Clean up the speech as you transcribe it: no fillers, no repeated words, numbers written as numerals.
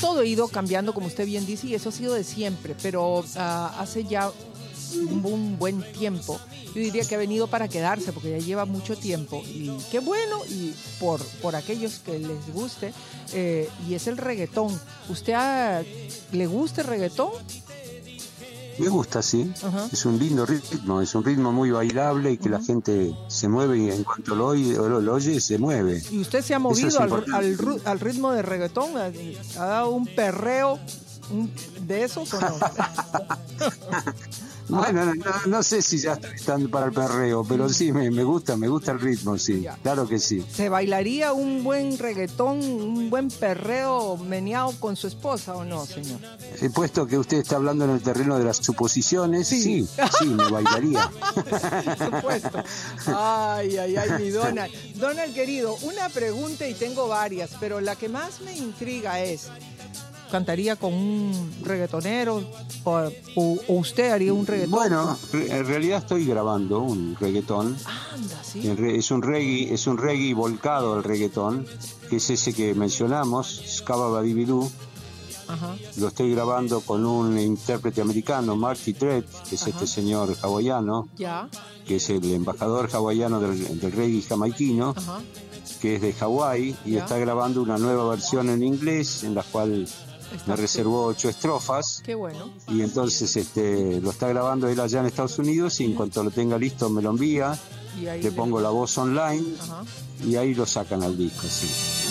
todo ha ido cambiando, como usted bien dice, y eso ha sido de siempre, pero hace ya un buen tiempo, yo diría que ha venido para quedarse, porque ya lleva mucho tiempo, y qué bueno, y por aquellos que les guste, y es el reggaetón. ¿Usted le gusta el reggaetón? Me gusta, sí. Ajá. Es un lindo ritmo, es un ritmo muy bailable y que la gente se mueve y en cuanto lo oye, se mueve. ¿Y usted se ha Eso movido es importante. al ritmo de reggaetón? ¿Ha dado un perreo de esos o no? Bueno, no sé si ya están para el perreo, pero sí, me gusta el ritmo, sí, Ya. claro que sí. ¿Se bailaría un buen reggaetón, un buen perreo meneado con su esposa o no, señor? Puesto que usted está hablando en el terreno de las suposiciones, sí, me bailaría. Por supuesto. Ay, mi Donald. Donald, querido, una pregunta y tengo varias, pero la que más me intriga es, ¿cantaría con un reggaetonero o usted haría un reggaetón? Bueno, en realidad estoy grabando un reggaetón. Anda, sí. Es un reggae volcado al reggaetón, que es ese que mencionamos, Scaba Badibidoo. Ajá. Lo estoy grabando con un intérprete americano, Marty Tread, que es este señor hawaiano, Ya. que es el embajador hawaiano del reggae jamaiquino, Ajá. que es de Hawái, y Ya. está grabando una nueva versión en inglés, en la cual me reservó 8 estrofas. Qué bueno. Y entonces lo está grabando él allá en Estados Unidos, y en cuanto lo tenga listo me lo envía, Y ahí le pongo la voz online, Ajá. y ahí lo sacan al disco, sí.